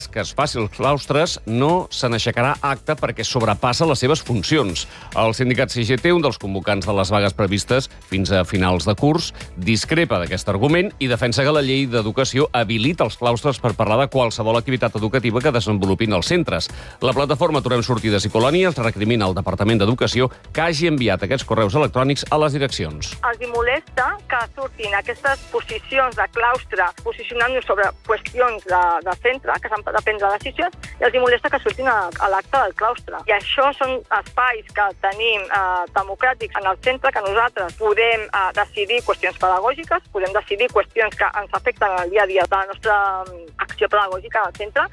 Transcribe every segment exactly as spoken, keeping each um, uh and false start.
que es faci als claustres no se n'aixecarà acte perquè sobrepassa les seves funcions. El sindicat C G T, un dels convocants de les vagues previstes fins a finals de curs, discrepa d'aquest argument i defensa que la llei d'educació habilita els claustres per parlar de qualsevol activitat educativa que desenvolupin els centres. La plataforma Aturem Sortides i Colònies recrimina al Departament d'Educació que hagi enviat aquests correus electrònics a les direccions. Els molesta que surtin aquestes posicions de claustre posicionant-nos sobre qüestions de, de centre, que s'han de prendre decisions, i els molesta que surtin a, a l'acte del claustre. I això són espais que tenim eh, democràtics en el centre, que nosaltres podem eh, decidir qüestions pedagògiques, podem decidir qüestions que ens afecten al dia a dia de la nostra acció pedagògica al centre.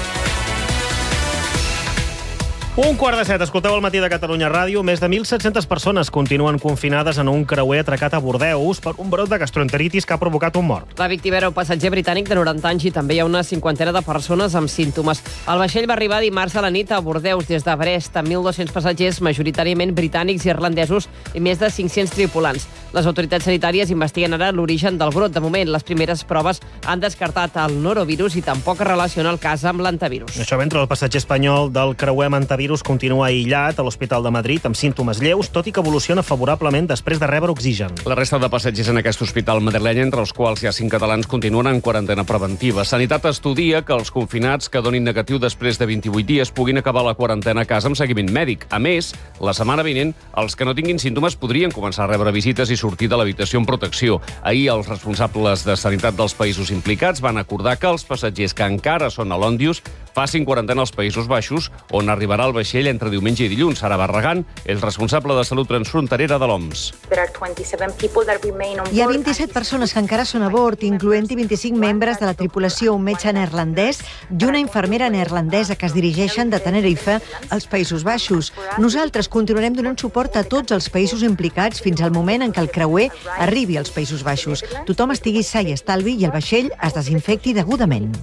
Un quart de set, escolteu el Matí de Catalunya Ràdio. Més de mil set-centes persones continuen confinades en un creuer atracat a Bordeus per un brot de gastroenteritis que ha provocat un mort. La víctima era un passatger britànic de noranta anys i també hi ha una cinquantena de persones amb símptomes. El vaixell va arribar dimarts a la nit a Bordeus des de Brest amb mil dos-cents passatgers, majoritàriament britànics i irlandesos, i més de cinc-cents tripulants. Les autoritats sanitàries investiguen ara l'origen del brot. De moment, les primeres proves han descartat el norovirus i tampoc es relaciona el cas amb l'antivirus. Això mentre el passatger espanyol del creuer amb antivirus continua aïllat a l'Hospital de Madrid amb símptomes lleus, tot i que evoluciona favorablement després de rebre oxigen. La resta de passatgers en aquest hospital madrileny, entre els quals hi ha cinc catalans, continuen en quarantena preventiva. Sanitat estudia que els confinats que donin negatiu després de vint-i-vuit dies puguin acabar la quarantena a casa amb seguiment mèdic. A més, la setmana vinent, els que no tinguin símptomes podrien començar a rebre visites i sortir de l'habitació amb protecció. Ahir, els responsables de sanitat dels països implicats van acordar que els passatgers que encara són a l'Òndius facin quarantena als Països Baixos, on arribarà el vaixell entre diumenge i dilluns. Sara Barragán és responsable de salut transfronterera de l'O M S. Hi ha vint-i-set persones que encara són a bord, incloent-hi vint-i-cinc membres de la tripulació, un metge neerlandès i una infermera neerlandesa que es dirigeixen de Tenerife als Països Baixos. Nosaltres continuarem donant suport a tots els països implicats fins al moment en què el creuer arribi als Països Baixos. Tothom estigui sa i estalvi i el vaixell es desinfecti degudament.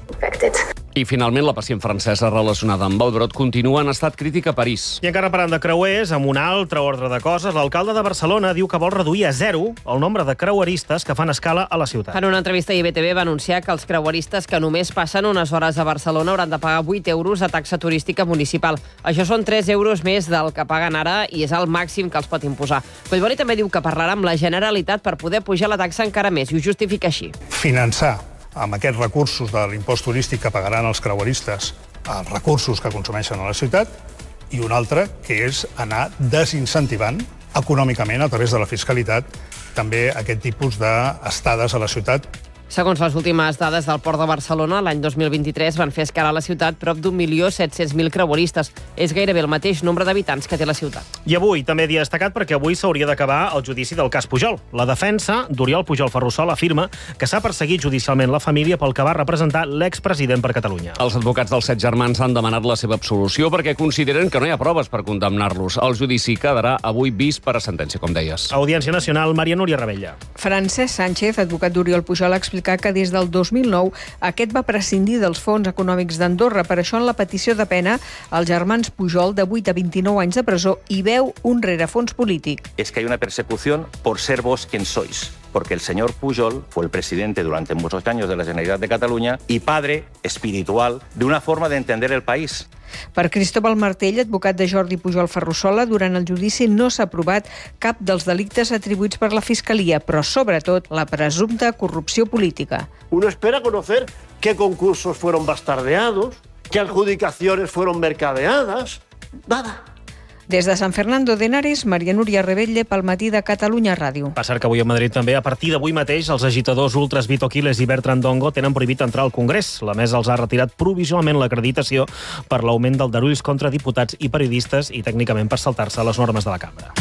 I finalment, la pacient francesa relacionada amb el brot continua en estat crític a París. I encara parlant de creuers, amb un altre ordre de coses, l'alcalde de Barcelona diu que vol reduir a zero el nombre de creueristes que fan escala a la ciutat. En una entrevista a I B T V va anunciar que els creueristes que només passen unes hores a Barcelona hauran de pagar vuit euros a taxa turística municipal. Això són tres euros més del que paguen ara i és el màxim que els pot imposar. Collboni també diu que parlarà amb la Generalitat per poder pujar la taxa encara més, i ho justifica així. Finançar amb aquests recursos de l'impost turístic que pagaran els creueristes els recursos que consumeixen a la ciutat, i un altre, que és anar desincentivant econòmicament, a través de la fiscalitat, també aquest tipus d'estades a la ciutat. Segons les últimes dades del Port de Barcelona, l'any dos mil vint-i-tres van fer escala a la ciutat prop d'un milió set-cents mil creueristes. És gairebé el mateix nombre d'habitants que té la ciutat. I avui també dia destacat perquè avui s'hauria d'acabar el judici del cas Pujol. La defensa d'Oriol Pujol Ferrusola afirma que s'ha perseguit judicialment la família pel que va representar l'expresident per Catalunya. Els advocats dels set germans han demanat la seva absolució perquè consideren que no hi ha proves per condemnar-los. El judici quedarà avui vist per a sentència, com deies. Audiència Nacional, Maria Núria Rebella. Francesc Sánchez, advocat d'Oriol Pujol, explica que des del dos mil nou aquest va prescindir dels fons econòmics d'Andorra. Per això, en la petició de pena, els germans Pujol, de vuit a vint-i-nou anys de presó, hi veu un rerefons polític. Es que hay una persecución por ser vos quien sois. Porque el señor Pujol fue el presidente durante muchos años de la Generalitat de Cataluña y padre espiritual de una forma de entender el país. Per Cristóbal Martell, advocat de Jordi Pujol Ferrusola, durant el judici no s'ha provat cap dels delictes atribuïts per la Fiscalia, però sobretot la presumpta corrupció política. Uno espera conocer qué concursos fueron bastardeados, qué adjudicaciones fueron mercadeadas. Nada. Des de San Fernando de Henares, Maria Núria Rebelle, pel Matí de Catalunya Ràdio. Per cert que avui a Madrid també, a partir d'avui mateix, els agitadors ultras Vito Quiles i Bertran Dongo tenen prohibit entrar al Congrés. La mesa els ha retirat provisionalment l'acreditació per l'augment del darulls contra diputats i periodistes i tècnicament per saltar-se les normes de la cambra.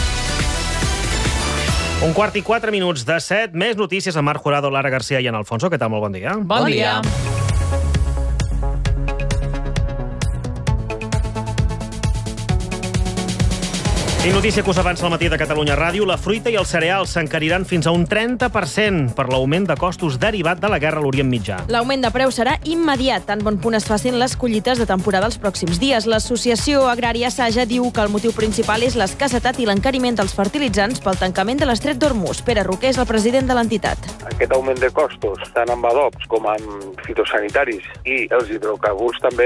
Un quart i quatre minuts de set. Més notícies amb Marc Jurado, Lara García i en Alfonso. Què tal? Molt bon dia. Bon dia. I notícia que us avança al matí de Catalunya Ràdio, la fruita i els cereals s'encariran fins a un trenta per cent per l'augment de costos derivat de la guerra a l'Orient Mitjà. L'augment de preu serà immediat, tan bon punt es facin les collites de temporada els pròxims dies. L'Associació Agrària Saja diu que el motiu principal és l'escassetat i l'encariment dels fertilitzants pel tancament de l'estret d'Hormuz. Pere Roquer és el president de l'entitat. Aquest augment de costos, tant amb adobs com amb fitosanitaris i els hidrocarburs també,